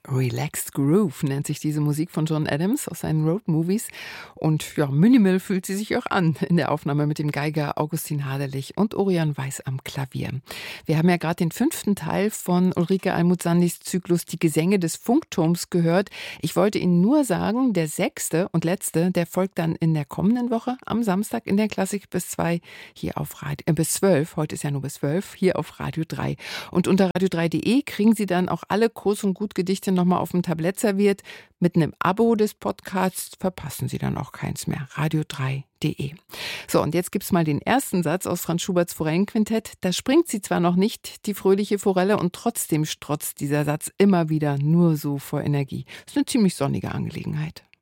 Relaxed Groove nennt sich diese Musik von John Adams aus seinen Road-Movies. Und ja, minimal fühlt sie sich auch an in der Aufnahme mit dem Geiger Augustin Haderlich und Orion Weiß am Klavier. Wir haben ja gerade den 5. Teil von Ulrike Almuth-Sandys Zyklus Die Gesänge des Funkturms gehört. Ich wollte Ihnen nur sagen, der 6. und letzte, der folgt dann in der kommenden Woche am Samstag in der Klassik bis 2 hier auf bis 12. Heute ist ja nur bis 12 hier auf Radio 3. Und unter radio3.de kriegen Sie dann auch alle Kurz- und Gutgedichte nochmal auf dem Tablett serviert. Mit einem Abo des Podcasts verpassen Sie dann auch keins mehr. radio3.de. So, und jetzt gibt's mal den ersten Satz aus Franz Schuberts Forellenquintett. Da springt sie zwar noch nicht, die fröhliche Forelle, und trotzdem strotzt dieser Satz immer wieder nur so vor Energie. Ist eine ziemlich sonnige Angelegenheit.